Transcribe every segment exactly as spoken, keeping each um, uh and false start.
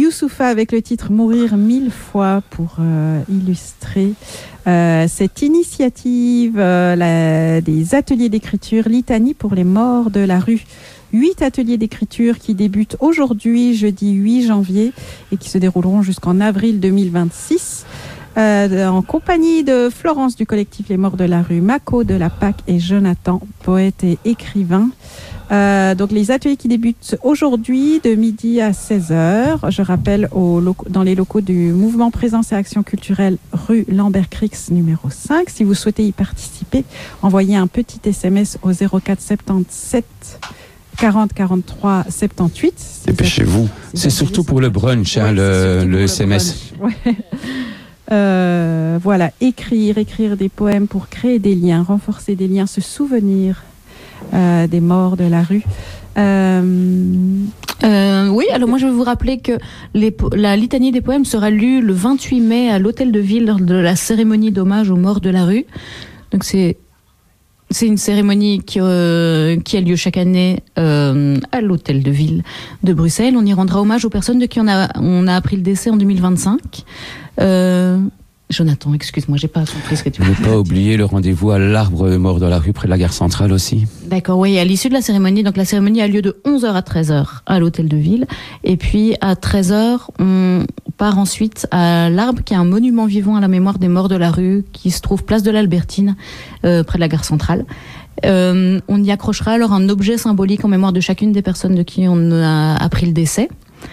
Youssoupha avec le titre Mourir mille fois pour euh, illustrer euh, cette initiative euh, la, des ateliers d'écriture Litanie pour les morts de la rue. Huit ateliers d'écriture qui débutent aujourd'hui, jeudi huit janvier, et qui se dérouleront jusqu'en avril deux mille vingt-six. Euh, en compagnie de Florence du collectif Les Morts de la Rue, Mako de la P A C et Jonathan, poète et écrivain. Euh, donc les ateliers qui débutent aujourd'hui de midi à seize heures. Je rappelle aux locaux, dans les locaux du Mouvement Présence et Action Culturelle rue Lambert-Crix numéro cinq. Si vous souhaitez y participer, envoyez un petit S M S au zéro quatre soixante-dix-sept quarante quarante-trois soixante-dix-huit. Dépêchez-vous. C'est surtout pour le brunch, hein, ouais, le, le S M S. Ouais. Euh, voilà, écrire, écrire des poèmes pour créer des liens, renforcer des liens, se souvenir euh, des morts de la rue. Euh... Euh, oui, alors moi je vais vous rappeler que les, la litanie des poèmes sera lue le vingt-huit mai à l'Hôtel de Ville lors de la cérémonie d'hommage aux morts de la rue. Donc c'est C'est une cérémonie qui, euh, qui a lieu chaque année euh, à l'Hôtel de Ville de Bruxelles. On y rendra hommage aux personnes de qui on a, on a appris le décès en deux mille vingt-cinq. Euh, Jonathan, excuse-moi, j'ai pas compris ce que tu veux dire. Ne pas oublier le rendez-vous à l'Arbre mort de la rue près de la gare centrale aussi. D'accord, oui, à l'issue de la cérémonie. Donc la cérémonie a lieu de onze heures à treize heures à l'Hôtel de Ville. Et puis à treize heures, on part ensuite à l'Arbre, qui est un monument vivant à la mémoire des morts de la rue, qui se trouve place de l'Albertine, euh, près de la gare centrale. Euh, on y accrochera alors un objet symbolique en mémoire de chacune des personnes de qui on a appris le décès.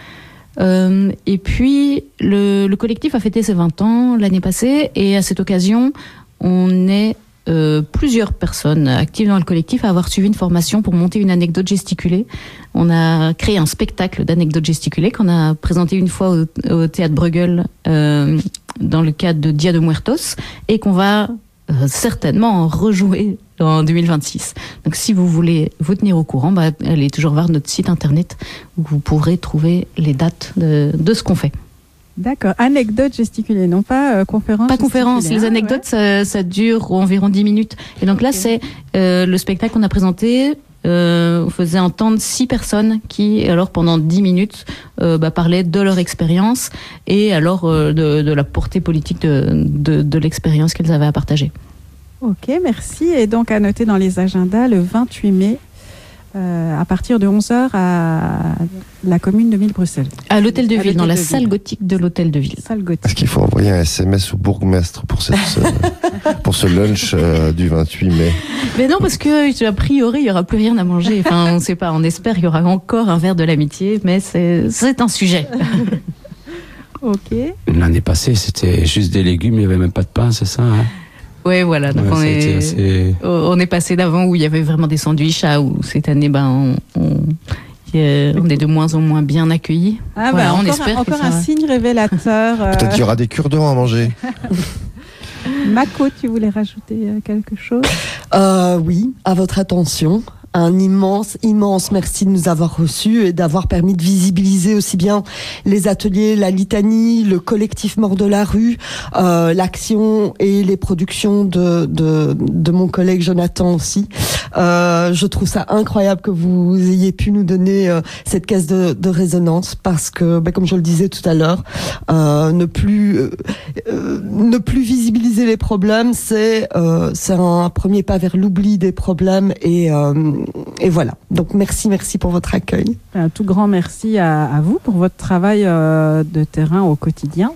Euh, et puis le, le collectif a fêté ses vingt ans l'année passée, et à cette occasion on est euh, plusieurs personnes actives dans le collectif à avoir suivi une formation pour monter une anecdote gesticulée. On a créé un spectacle d'anecdotes gesticulées qu'on a présenté une fois au, au Théâtre Bruegel euh, dans le cadre de Dia de Muertos, et qu'on va euh, certainement rejouer en deux mille vingt-six. Donc si vous voulez vous tenir au courant, bah, allez toujours voir notre site internet où vous pourrez trouver les dates de, de ce qu'on fait. D'accord. Anecdote gesticulée, non pas euh, conférence. Pas conférence. Les hein, anecdotes, ouais. ça, ça dure environ dix minutes. Et donc là, okay. c'est euh, le spectacle qu'on a présenté. Euh, on faisait entendre six personnes qui, alors pendant dix minutes, euh, bah, parlaient de leur expérience et alors euh, de, de la portée politique de, de, de l'expérience qu'elles avaient à partager. Ok, merci. Et donc à noter dans les agendas le vingt-huit mai, euh, à partir de onze heures à la commune de Mille-Bruxelles. À l'Hôtel de Ville, dans la salle gothique de l'Hôtel de Ville. Salle gothique. Est-ce qu'il faut envoyer un S M S au bourgmestre pour, cette, pour ce lunch euh, du vingt-huit mai? Mais non, parce que a priori, il n'y aura plus rien à manger. Enfin, on ne sait pas. On espère qu'il y aura encore un verre de l'amitié, mais c'est, c'est un sujet. Ok. L'année passée, c'était juste des légumes, il n'y avait même pas de pain, c'est ça, hein? Ouais, voilà. Donc ouais, on, est, assez... on est passé d'avant où il y avait vraiment des sandwichs à où cette année, ben, on, on, on est de moins en moins bien accueillis. Ah voilà, bah, on encore espère un, encore que ça un va. signe révélateur. Euh... Peut-être qu'il y aura des cure-dents à manger. Mako, tu voulais rajouter quelque chose? euh, Oui, à votre attention. Un immense, immense merci de nous avoir reçus et d'avoir permis de visibiliser aussi bien les ateliers, la litanie, le collectif Mort de la rue, euh, l'action et les productions de, de, de mon collègue Jonathan aussi. Euh, je trouve ça incroyable que vous ayez pu nous donner euh, cette caisse de, de résonance parce que, ben, comme je le disais tout à l'heure, euh, ne plus euh, euh, ne plus visibiliser les problèmes, c'est euh, c'est un premier pas vers l'oubli des problèmes et euh, Et voilà. Donc merci, merci pour votre accueil. Un tout grand merci à, à vous pour votre travail euh, de terrain au quotidien.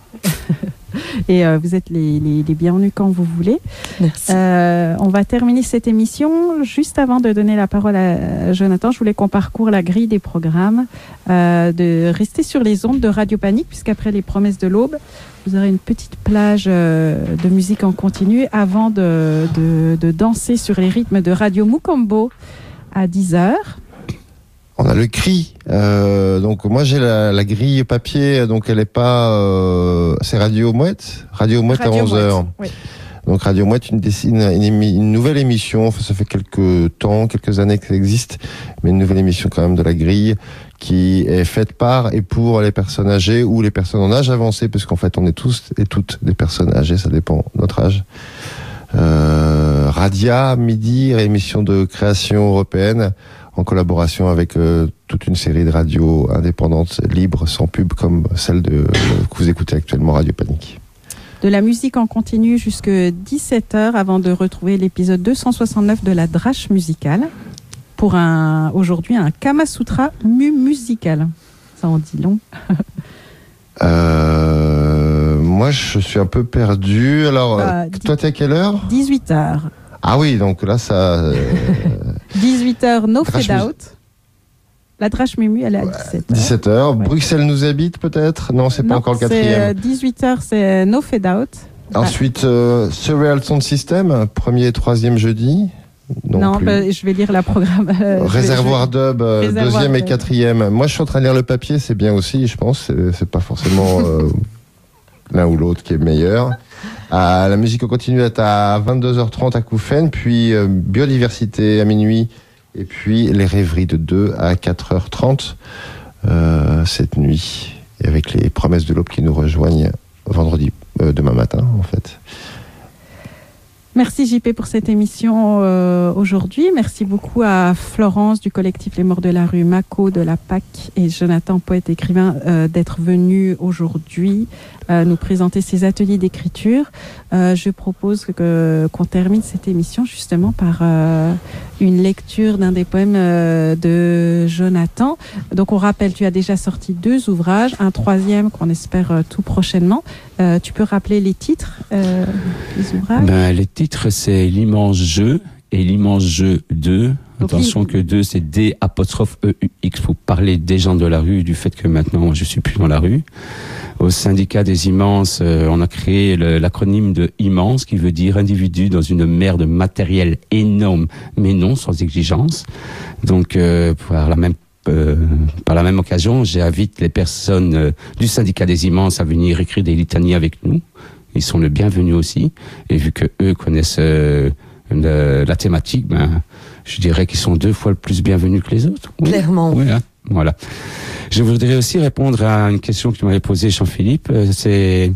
Et euh, vous êtes les, les, les bienvenus quand vous voulez. Merci. Euh, on va terminer cette émission. Juste avant de donner la parole à Jonathan, je voulais qu'on parcourt la grille des programmes, euh, de rester sur les ondes de Radio Panique, puisqu'après les promesses de l'aube, vous aurez une petite plage euh, de musique en continu avant de, de, de danser sur les rythmes de Radio Mukombo à dix heures. On a le cri. Euh, donc moi j'ai la, la grille papier, donc elle est pas. Euh, c'est Radio Mouette. Radio Mouette Radio à onze heures. Oui. Donc Radio Mouette, une, une, une, une nouvelle émission. Enfin, ça fait quelques temps, quelques années que ça existe, mais une nouvelle émission quand même de la grille qui est faite par et pour les personnes âgées ou les personnes en âge avancé, parce qu'en fait on est tous et toutes des personnes âgées, ça dépend de notre âge. Euh, Radia, midi, émission de création européenne, en collaboration avec euh, toute une série de radios indépendantes, libres, sans pub, comme celle de, que vous écoutez actuellement, Radio Panique. De la musique en continu jusqu'à dix-sept heures avant de retrouver l'épisode deux cent soixante-neuf de la Drache musicale pour un, aujourd'hui un Kama Sutra mu musical. Ça en dit long. euh, moi, je suis un peu perdu. Alors, euh, toi, t'es à quelle heure ? dix-huit heures. Ah oui, donc là, ça... Euh... dix-huit heures, no Drache fade out. La Drache Mumu, elle est à dix-sept heures. dix-sept heures. Ouais. Bruxelles nous habite, peut-être ? Non, c'est pas non, encore le c'est quatrième. dix-huit heures, c'est no fade out. Ensuite, euh, Surreal Sound System, premier et troisième jeudi. Non, non bah, je vais lire la programme. Euh, Réservoir je vais... Dub, euh, Réservoir deuxième Dub. Et quatrième. Moi, je suis en train de lire le papier, c'est bien aussi, je pense. C'est, c'est pas forcément euh, l'un ou l'autre qui est meilleur. Ah, la musique continue à être à vingt-deux heures trente à Kouffen, puis euh, Biodiversité à minuit, et puis les rêveries de deux à quatre heures trente euh, cette nuit, et avec les promesses de l'aube qui nous rejoignent vendredi, euh, demain matin en fait. Merci J P pour cette émission euh, aujourd'hui. Merci beaucoup à Florence du collectif Les Morts de la Rue, Mako de la P A C et Jonathan, poète écrivain, euh, d'être venus aujourd'hui euh, nous présenter ces ateliers d'écriture. Euh, je propose que, qu'on termine cette émission justement par euh, une lecture d'un des poèmes euh, de Jonathan. Donc on rappelle, tu as déjà sorti deux ouvrages, un troisième qu'on espère euh, tout prochainement. Euh, tu peux rappeler les titres euh, des ouvrages ? Ben, les titres, c'est L'immense jeu et L'immense jeu deux. Donc, attention il... que deux, c'est D apostrophe E U X pour parler des gens de la rue, du fait que maintenant je suis plus dans la rue. Au syndicat des immenses, euh, on a créé le, l'acronyme de immense, qui veut dire individu dans une mer de matériel énorme, mais non sans exigence. Donc, euh, par la même Euh, par la même occasion, j'invite les personnes euh, du syndicat des immenses à venir écrire des litanies avec nous. Ils sont le bienvenus aussi. Et vu que eux connaissent euh, le, la thématique, ben, je dirais qu'ils sont deux fois le plus bienvenus que les autres. Oui. Clairement. Oui, hein, voilà. Je voudrais aussi répondre à une question que tu m'avais posée, Jean-Philippe. Euh, c'est...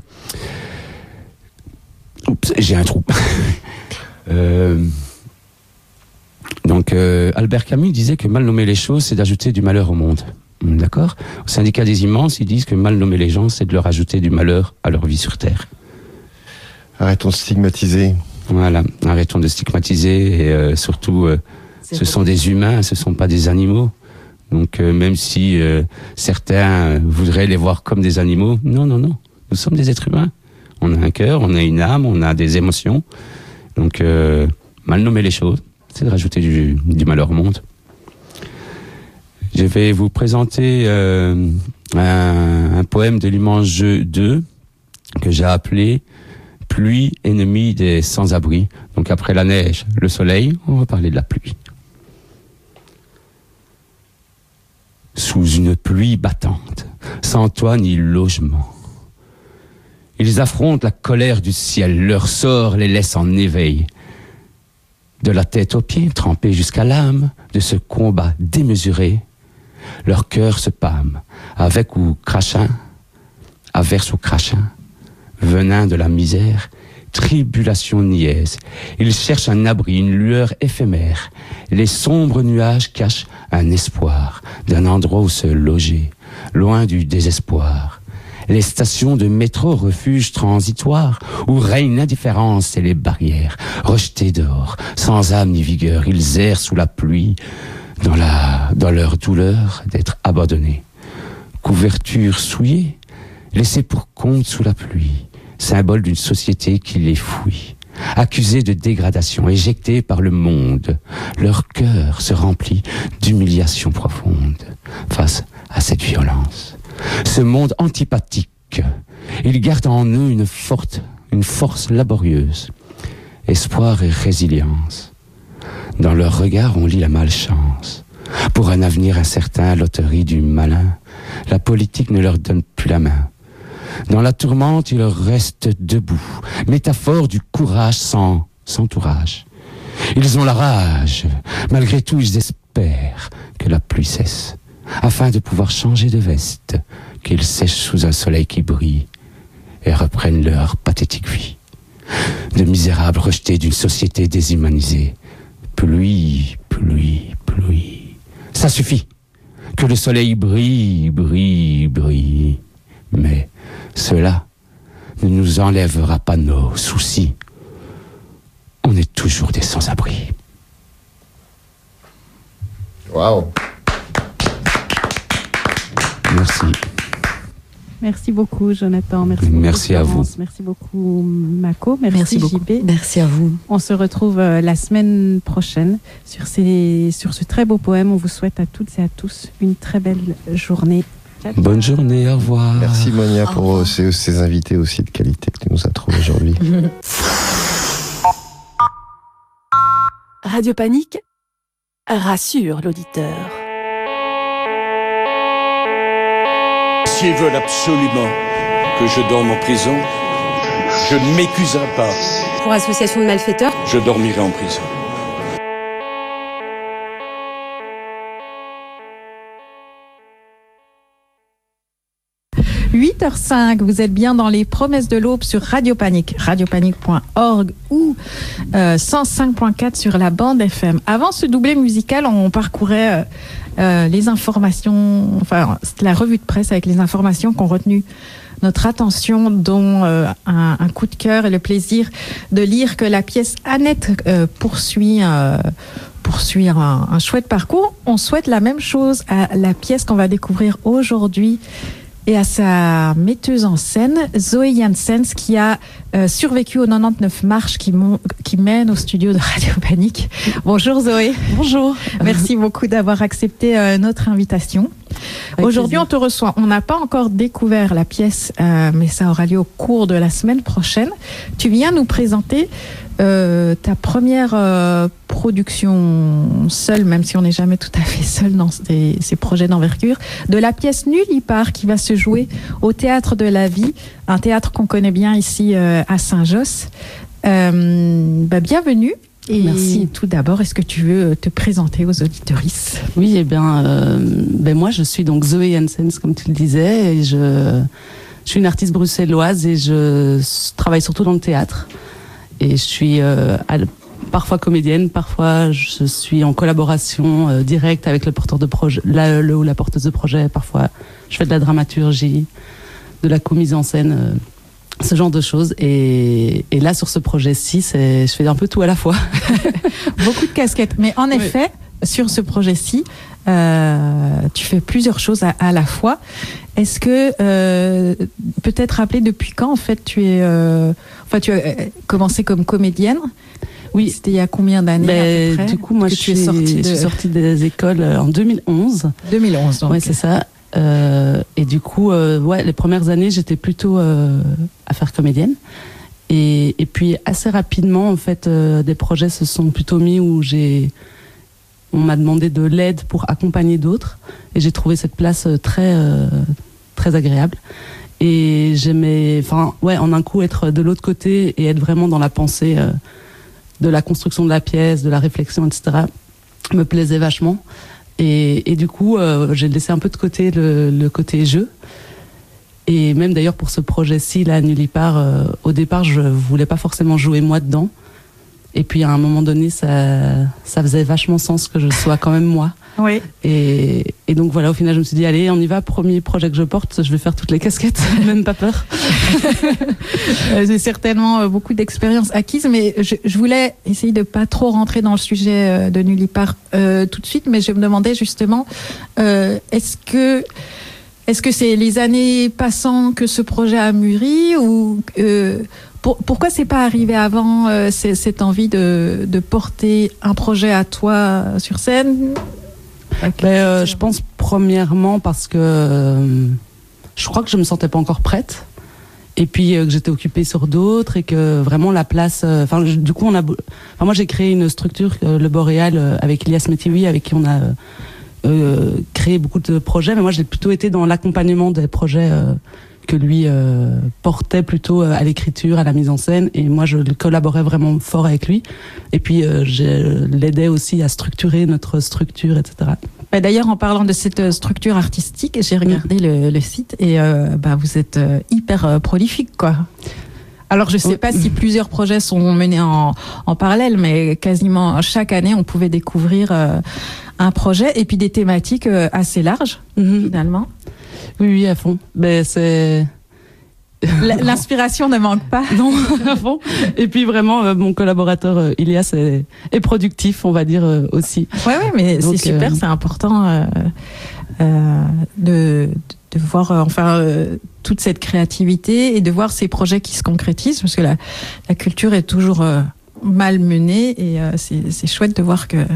Oups, j'ai un trou. euh... Donc, euh, Albert Camus disait que mal nommer les choses, c'est d'ajouter du malheur au monde. D'accord ? Au syndicat des immenses, ils disent que mal nommer les gens, c'est de leur ajouter du malheur à leur vie sur Terre. Arrêtons de stigmatiser. Voilà, arrêtons de stigmatiser et euh, surtout, euh, ce sont des humains, ce ne sont pas des animaux. Donc, euh, même si euh, certains voudraient les voir comme des animaux, non, non, non. Nous sommes des êtres humains. On a un cœur, on a une âme, on a des émotions. Donc, euh, mal nommer les choses, c'est de rajouter du, du malheur au monde. Je vais vous présenter euh, un, un poème de l'immense jeu deux que j'ai appelé « Pluie, ennemie des sans-abri ». Donc après la neige, le soleil, on va parler de la pluie. Sous une pluie battante, sans toit ni logement, ils affrontent la colère du ciel, leur sort les laisse en éveil. De la tête aux pieds, trempés jusqu'à l'âme, de ce combat démesuré, leur cœur se pâme, avec ou crachin, averse ou crachin, venin de la misère, tribulation niaise. Ils cherchent un abri, une lueur éphémère. Les sombres nuages cachent un espoir d'un endroit où se loger, loin du désespoir. Les stations de métro, refuges transitoires, où règne l'indifférence et les barrières. Rejetés dehors, sans âme ni vigueur, ils errent sous la pluie, dans, la, dans leur douleur d'être abandonnés. Couverture souillée, laissés pour compte sous la pluie, symbole d'une société qui les fouille. Accusés de dégradation, éjectés par le monde, leur cœur se remplit d'humiliation profonde face à cette violence. Ce monde antipathique, ils gardent en eux une forte, une force laborieuse, espoir et résilience. Dans leur regard, on lit la malchance. Pour un avenir incertain, loterie du malin, la politique ne leur donne plus la main. Dans la tourmente, ils restent debout, métaphore du courage sans entourage. Ils ont la rage, malgré tout ils espèrent que la pluie cesse, afin de pouvoir changer de veste, qu'ils sèchent sous un soleil qui brille et reprennent leur pathétique vie. De misérables rejetés d'une société déshumanisée. Pluie, pluie, pluie. Ça suffit. Que le soleil brille, brille, brille. Mais cela ne nous enlèvera pas nos soucis. On est toujours des sans-abri. Waouh. Merci. Merci beaucoup, Jonathan. Merci, merci beaucoup, à vous. Merci beaucoup, Mako. Merci, merci beaucoup. J B. Merci à vous. On se retrouve la semaine prochaine sur, ces, sur ce très beau poème. On vous souhaite à toutes et à tous une très belle journée. Ciao, ciao. Bonne journée, au revoir. Merci Monia pour ces, ces invités aussi de qualité que tu nous as trouvés aujourd'hui. Radio Panique rassure l'auditeur. S'ils veulent absolument que je dorme en prison, je ne m'écuserai pas. Pour association de malfaiteurs, je dormirai en prison. huit heures cinq, vous êtes bien dans les promesses de l'aube sur Radio Panique, radiopanique point org ou euh, cent cinq point quatre sur la bande F M. Avant ce doublé musical, on parcourait euh, euh, les informations, enfin la revue de presse avec les informations qui ont retenu notre attention, dont euh, un, un coup de cœur et le plaisir de lire que la pièce Annette euh, poursuit euh, poursuit un, un chouette parcours. On souhaite la même chose à la pièce qu'on va découvrir aujourd'hui et à sa metteuse en scène, Zoé Janssens, qui a euh, survécu aux quatre-vingt-dix-neuf marches qui, mon, qui mènent au studio de Radio Panique. Bonjour Zoé. Bonjour. Merci beaucoup d'avoir accepté euh, notre invitation. Avec Aujourd'hui, plaisir. On te reçoit. On n'a pas encore découvert la pièce, euh, mais ça aura lieu au cours de la semaine prochaine. Tu viens nous présenter euh, ta première euh, production seule, même si on n'est jamais tout à fait seul dans ces, ces projets d'envergure, de la pièce Nullipare qui va se jouer au Théâtre de la Vie, un théâtre qu'on connaît bien ici euh, à Saint-Josse. Euh, bah, bienvenue. Et merci. Tout d'abord, est-ce que tu veux te présenter aux auditorices ? Oui, eh bien, euh, ben moi, je suis donc Zoé Janssens, comme tu le disais, et je, je suis une artiste bruxelloise et je travaille surtout dans le théâtre. Et je suis euh, à, parfois comédienne, parfois je suis en collaboration euh, directe avec le porteur de projet, la, le ou la porteuse de projet. Parfois, je fais de la dramaturgie, de la co-mise en scène. Euh, ce genre de choses. Et, et là, sur ce projet-ci, c'est, je fais un peu tout à la fois. Beaucoup de casquettes. Mais en oui. effet, sur ce projet-ci, euh, tu fais plusieurs choses à, à la fois. Est-ce que, euh, peut-être rappeler depuis quand, en fait, tu es... Euh, enfin, tu as commencé comme comédienne. Oui. C'était il y a combien d'années ben, à peu près? Du coup, moi, je suis, sortie de... je suis sortie des écoles en deux mille onze. deux mille onze, donc. Oui, c'est ça. Euh, et du coup, euh, ouais, les premières années, j'étais plutôt euh, à faire comédienne. Et, et puis, assez rapidement, en fait, euh, des projets se sont plutôt mis où j'ai, on m'a demandé de l'aide pour accompagner d'autres. Et j'ai trouvé cette place très, euh, très agréable. Et j'aimais, enfin, ouais, en un coup, être de l'autre côté et être vraiment dans la pensée euh, de la construction de la pièce, de la réflexion, et cetera, me plaisait vachement. Et, et du coup, euh, j'ai laissé un peu de côté le, le côté jeu. Et même d'ailleurs pour ce projet-ci, là, Nullipare, euh, au départ, je voulais pas forcément jouer moi dedans. Et puis à un moment donné, ça, ça faisait vachement sens que je sois quand même moi. Oui. Et, et donc voilà, au final, je me suis dit, allez, on y va, premier projet que je porte, je vais faire toutes les casquettes, même pas peur. J'ai certainement beaucoup d'expérience acquise, mais je, je voulais essayer de pas trop rentrer dans le sujet de Nullipare euh, tout de suite, mais je me demandais justement, euh, est-ce que est-ce que c'est les années passant que ce projet a mûri ou euh, pour, pourquoi c'est pas arrivé avant euh, c'est, cette envie de, de porter un projet à toi sur scène? Okay. Ben, euh, je pense premièrement parce que euh, je crois que je me sentais pas encore prête et puis euh, que j'étais occupée sur d'autres et que vraiment la place enfin euh, du coup on a enfin moi j'ai créé une structure euh, le Boréal euh, avec Elias Metiwi avec qui on a euh, euh, créé beaucoup de projets, mais moi j'ai plutôt été dans l'accompagnement des projets euh, que lui euh, portait plutôt à l'écriture, à la mise en scène, et moi je collaborais vraiment fort avec lui. Et puis euh, je l'aidais aussi à structurer notre structure, et cetera. D'ailleurs, en parlant de cette structure artistique, j'ai regardé mmh. le, le site et euh, bah, vous êtes euh, hyper euh, prolifique, quoi. Alors, je ne sais pas si plusieurs projets sont menés en, en parallèle, mais quasiment chaque année, on pouvait découvrir euh, un projet et puis des thématiques euh, assez larges, mmh. finalement. Oui, oui, à fond. Ben, c'est... L'inspiration ne manque pas. Non, à fond. Et puis vraiment, euh, mon collaborateur euh, Ilias est, est productif, on va dire euh, aussi. Ouais, ouais, mais donc, c'est super, euh... c'est important euh, euh, de, de voir euh, enfin euh, toute cette créativité et de voir ces projets qui se concrétisent, parce que la, la culture est toujours euh, mal menée et euh, c'est, c'est chouette de voir que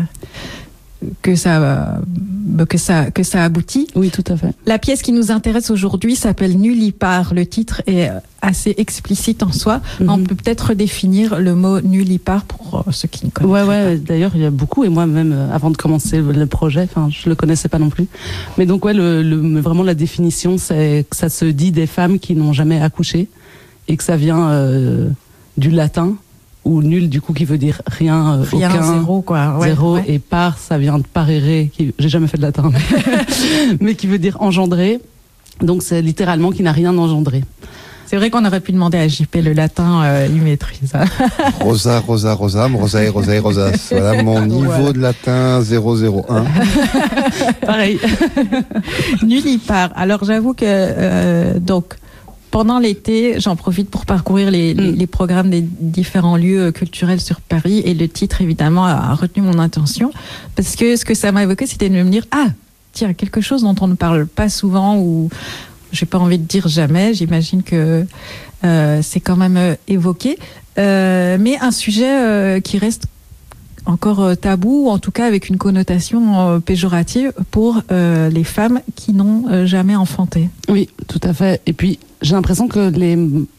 que ça que ça que ça aboutit. Oui, tout à fait. La pièce qui nous intéresse aujourd'hui s'appelle Nullipare. Le titre est assez explicite en soi. Mm-hmm. On peut peut-être redéfinir le mot Nullipare pour ceux qui ne connaissent ouais, pas. Ouais, ouais. D'ailleurs, il y a beaucoup, et moi même avant de commencer le projet, enfin, je le connaissais pas non plus. Mais donc ouais, le, le vraiment la définition, c'est que ça se dit des femmes qui n'ont jamais accouché et que ça vient euh, du latin. Ou nul, du coup, qui veut dire rien, euh, rien, aucun, zéro, quoi. Ouais, zéro, ouais. Et par, ça vient de parere, qui, j'ai jamais fait de latin, mais, mais qui veut dire engendrer. Donc, c'est littéralement qui n'a rien engendré. C'est vrai qu'on aurait pu demander à J P le latin, euh, il maîtrise. Rosa, rosa, rosam, rosae, rosae, rosas. Voilà mon niveau voilà. de latin zéro zéro un. Pareil. Nullipare. Alors, j'avoue que, euh, donc, pendant l'été, j'en profite pour parcourir les, les, les programmes des différents lieux culturels sur Paris et le titre, évidemment, a retenu mon attention parce que ce que ça m'a évoqué, c'était de me dire « Ah, tiens, quelque chose dont on ne parle pas souvent ou j'ai pas envie de dire jamais, j'imagine que euh, c'est quand même euh, évoqué, euh, mais un sujet euh, qui reste encore euh, tabou, ou en tout cas avec une connotation euh, péjorative pour euh, les femmes qui n'ont euh, jamais enfanté. » Oui, tout à fait. Et puis, j'ai l'impression que les,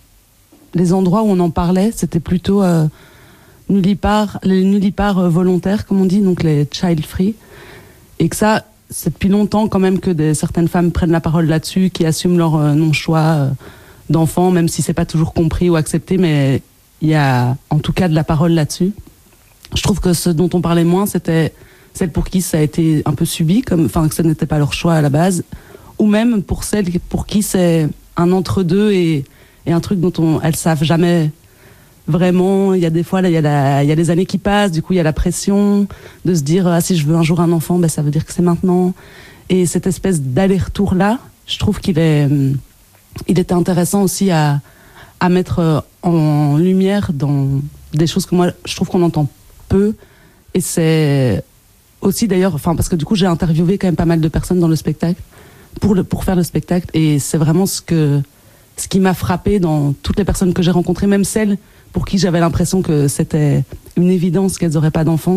les endroits où on en parlait, c'était plutôt euh, nullipares, les nullipares euh, volontaires, comme on dit, donc les child free. Et que ça, c'est depuis longtemps quand même que des, certaines femmes prennent la parole là-dessus, qui assument leur euh, non-choix euh, d'enfant, même si c'est pas toujours compris ou accepté, mais il y a en tout cas de la parole là-dessus. Je trouve que ce dont on parlait moins, c'était celles pour qui ça a été un peu subi, comme, enfin, que ce n'était pas leur choix à la base, ou même pour celles pour qui c'est un entre-deux et, et un truc dont on, elles savent jamais vraiment. Il y a des fois, là, il y a la, il y a les années qui passent, du coup, il y a la pression de se dire, ah, si je veux un jour un enfant, ben, ça veut dire que c'est maintenant. Et cette espèce d'aller-retour-là, je trouve qu'il est, il était intéressant aussi à, à mettre en lumière dans des choses que moi, je trouve qu'on entend peu. Et c'est aussi d'ailleurs, enfin, parce que du coup, j'ai interviewé quand même pas mal de personnes dans le spectacle, pour, le, pour faire le spectacle, et c'est vraiment ce, que, ce qui m'a frappé dans toutes les personnes que j'ai rencontrées, même celles pour qui j'avais l'impression que c'était une évidence qu'elles n'auraient pas d'enfants.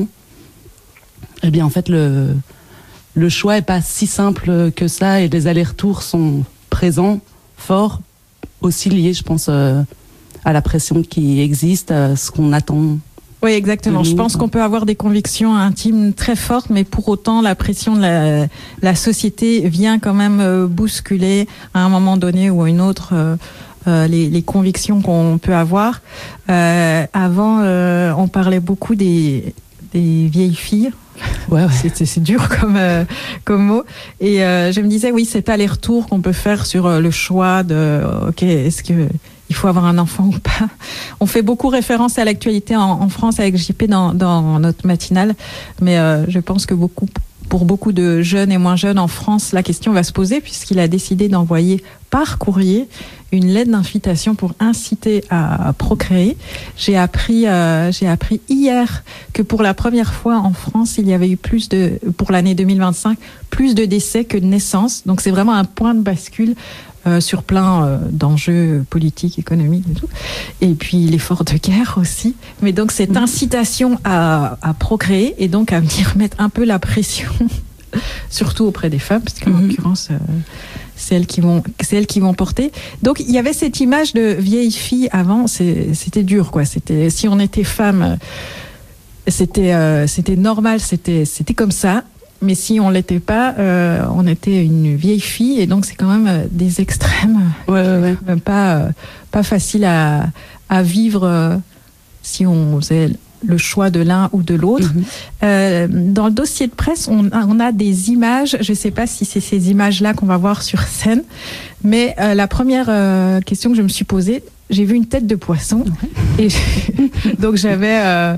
Eh bien, en fait, le, le choix est pas si simple que ça, et les allers-retours sont présents, forts, aussi liés, je pense, euh, à la pression qui existe, à ce qu'on attend. Oui, exactement. Je pense qu'on peut avoir des convictions intimes très fortes, mais pour autant, la pression de la, la société vient quand même euh, bousculer à un moment donné ou à une autre euh, euh, les, les convictions qu'on peut avoir. Euh, avant, euh, on parlait beaucoup des, des vieilles filles. Ouais, ouais. C'est, c'est dur comme, euh, comme mot. Et euh, je me disais, oui, cet aller-retour qu'on peut faire sur euh, le choix de, ok, est-ce que il faut avoir un enfant ou pas. On fait beaucoup référence à l'actualité en, en France avec J P dans, dans notre matinale, mais euh, je pense que beaucoup, pour beaucoup de jeunes et moins jeunes en France, la question va se poser puisqu'il a décidé d'envoyer par courrier une lettre d'invitation pour inciter à, à procréer. J'ai appris, euh, j'ai appris hier que pour la première fois en France, il y avait eu plus de, pour l'année deux mille vingt-cinq, plus de décès que de naissances. Donc c'est vraiment un point de bascule Euh, sur plein euh, d'enjeux politiques, économiques et tout. Et puis l'effort de guerre aussi. Mais donc cette incitation à, à procréer et donc à venir mettre un peu la pression, surtout auprès des femmes, parce qu'en mm-hmm. l'occurrence, euh, c'est elles qui vont, c'est elles qui vont porter. Donc il y avait cette image de vieille fille avant. C'est, c'était dur, quoi. C'était, si on était femme, c'était, euh, c'était normal, c'était, c'était comme ça. Mais si on l'était pas, euh, on était une vieille fille, et donc c'est quand même euh, des extrêmes, ouais, ouais, ouais. Euh, pas euh, pas facile à à vivre euh, si on faisait le choix de l'un ou de l'autre. Mm-hmm. Euh, dans le dossier de presse, on a, on a des images. Je sais pas si c'est ces images-là qu'on va voir sur scène, mais euh, la première euh, question que je me suis posée, j'ai vu une tête de poisson, mm-hmm. et donc j'avais euh,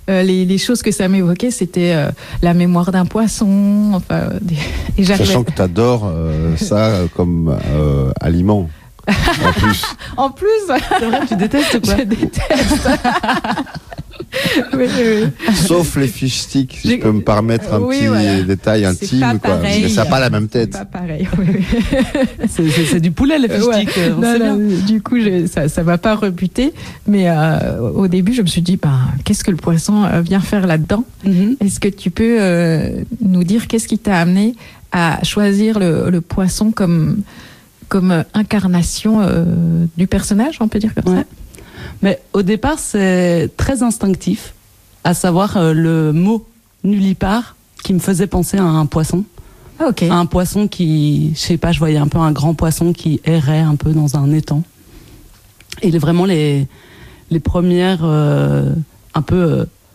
euh, les, les choses que ça m'évoquait, c'était euh, la mémoire d'un poisson. Enfin, des... et sachant que tu adores euh, ça comme euh, aliment. En plus. En plus. C'est vrai, tu détestes quoi? Je déteste. Oui, oui. Sauf les fish sticks, si je peux me permettre un oui, petit voilà. détail intime, pas quoi. Pareil, mais ça n'a pas la même tête. C'est pas pareil. Oui, oui. C'est, c'est, c'est du poulet, les fish sticks. Ouais. On non, sait non, bien. Du coup, je, ça, ça m'a pas rebuté. Mais euh, au début, je me suis dit, ben, qu'est-ce que le poisson vient faire là-dedans? Mm-hmm. Est-ce que tu peux euh, nous dire qu'est-ce qui t'a amené à choisir le, le poisson comme comme incarnation euh, du personnage, on peut dire comme ouais. ça? Mais au départ, c'est très instinctif, à savoir euh, le mot nullipare qui me faisait penser à un poisson. Ah, ok. Un poisson qui, je sais pas, je voyais un peu un grand poisson qui errait un peu dans un étang. Et vraiment les, les premières euh, un peu euh,